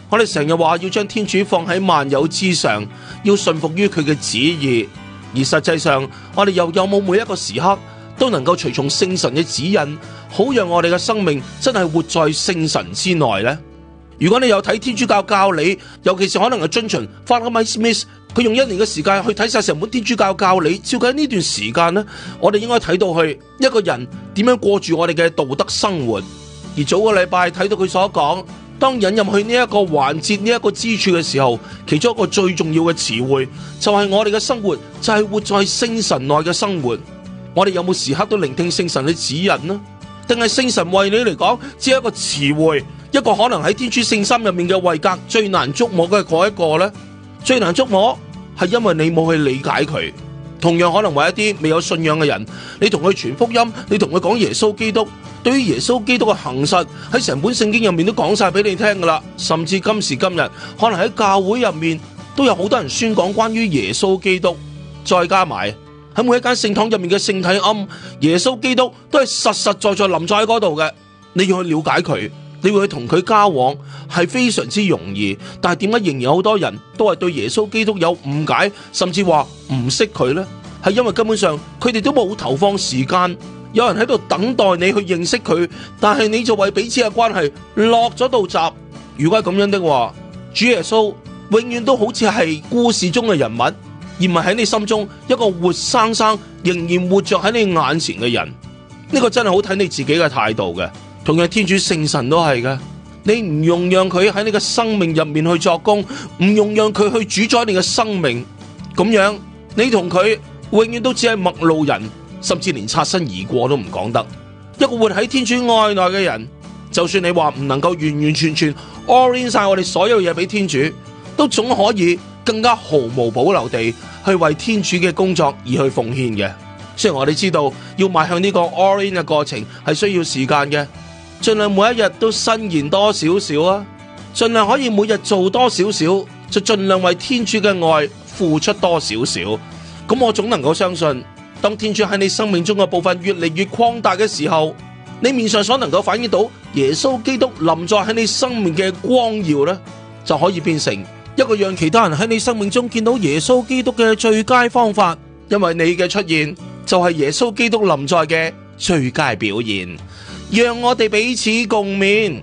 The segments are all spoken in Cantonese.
我哋成日話要將天主放喺萬有之上，要順服於佢嘅旨意，而實際上我哋又有冇每一個時刻都能夠隨從聖神嘅指引，好讓我哋嘅生命真係活在聖神之內呢？如果你有睇天主教教理，尤其是可能係遵循 Father Mike Smith， 佢用1年嘅時間去睇晒成本天主教教理，照計呢段時間呢，我哋應該睇到去一個人點樣過住我哋嘅道德生活。而早個禮拜睇到佢所講，當引入去呢一個環節呢一個支柱嘅時候，其中一個最重要嘅詞彙就係我哋嘅生活就係活在聖神內嘅生活。我哋有冇時刻都聆聽聖神嘅指引呢？定係聖神為你嚟講只係一個詞彙，一個可能喺天主聖心入面嘅位格最難捉摸嘅嗰一個呢？最難捉摸係因為你冇去理解佢。同樣可能為一啲未有信仰嘅人，你同佢傳福音，你同佢講耶穌基督，對於耶穌基督嘅行實喺成本聖經入面都講晒俾你聽噶啦。甚至今時今日，可能喺教會入面都有好多人宣講關於耶穌基督，再加埋喺每一間聖堂入面嘅聖體龕，耶穌基督都係實實在在臨在喺嗰度嘅。你要去了解佢，你要去同佢交往，係非常之容易。但係點解仍然有好多人都係對耶穌基督有誤解，甚至話唔識佢呢？係因為根本上佢哋都冇投放時間，有人喺度等待你去認識佢，但係你就為彼此嘅關係落咗道閘。如果係咁樣的話，主耶穌永遠都好似係故事中嘅人物，而唔係喺你心中一個活生生仍然活着喺你眼前嘅人。呢個真係好睇你自己嘅態度嘅。同樣天主聖神都係嘅，你唔容讓佢喺你嘅生命入面去作工，唔容讓佢去主宰你嘅生命，咁樣你同佢永遠都只係陌路人，甚至連擦身而過都唔講得。一個活喺天主愛內嘅人，就算你話唔能夠完完全全 orient 晒我哋所有嘢俾天主，都總可以更加毫無保留地去為天主嘅工作而去奉獻嘅。雖然我哋知道要邁向呢個 orient 嘅過程係需要時間嘅，盡量每一日都伸延多少少啊，盡量可以每日做多少少，就盡量為天主嘅愛付出多少少。咁我總能夠相信，當天主喺你生命中嘅部分越嚟越擴大嘅時候，你面上所能夠反映到耶穌基督臨在喺你生命嘅光耀呢，就可以變成一個讓其他人喺你生命中見到耶穌基督嘅最佳方法。因為你嘅出現就係耶穌基督臨在嘅最佳表現。讓我哋彼此共勉。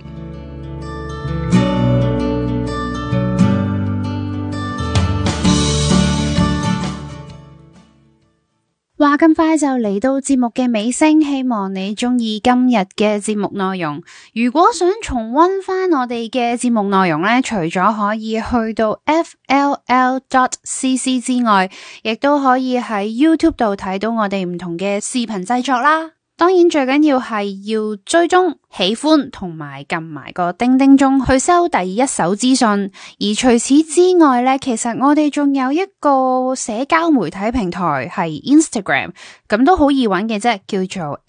話咁快就嚟到節目嘅尾聲，希望你中意今日嘅節目內容。如果想重溫翻我哋嘅節目內容呢，除咗可以去到 fll.cc 之外，亦都可以喺 YouTube 度睇到我哋唔同嘅視頻製作啦。當然最緊要係要追蹤、喜歡同埋撳埋個叮叮鐘去收第一手資訊。而除此之外呢，其實我哋仲有一個社交媒體平台係 Instagram， 咁都好易揾嘅啫，叫做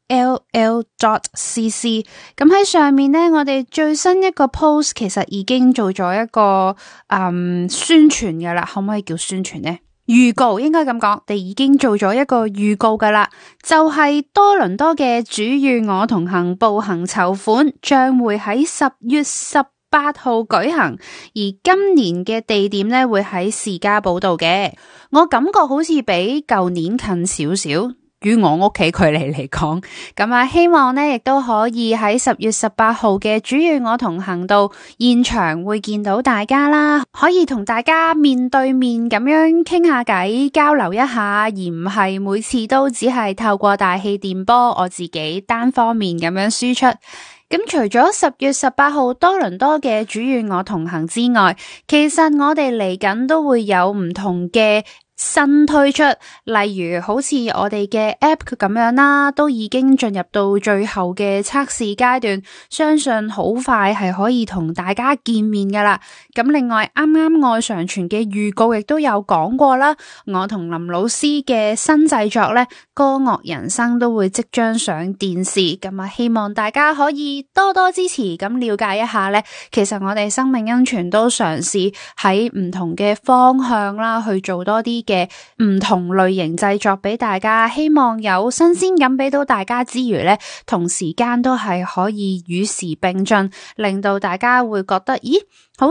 fll.cc。 咁喺上面呢，我哋最新一個 post 其實已經做咗一個宣傳㗎啦，可唔可以叫宣傳呢？預告應該咁講，我哋已經做咗一個預告噶啦，就係多倫多嘅主與我同行步行籌款將會喺10月18號舉行，而今年嘅地點呢會喺士嘉堡度嘅。我感覺好似比舊年近少少，於我屋企距離嚟講，咁希望呢亦都可以喺10月18號嘅主與我同行到現場會見到大家啦，可以同大家面對面咁樣傾下偈，交流一下，而唔係每次都只係透過大氣電波我自己單方面咁樣輸出。咁除咗10月18號多倫多嘅主與我同行之外，其實我哋嚟緊都會有唔同嘅新推出，例如好似我哋嘅 app 咁樣啦，都已經進入到最後嘅測試階段，相信好快係可以同大家見面噶啦。咁另外啱啱愛上傳嘅預告亦都有講過啦，我同林老師嘅新製作呢，歌樂人生都會即將上電視，咁希望大家可以多多支持，咁了解一下呢，其實我哋生命恩泉都嘗試喺唔同嘅方向啦，去做多啲嘅唔同類型製作俾大家，希望有新鮮感俾到大家之餘呢，同時間都係可以與時並進，令到大家會覺得咦，好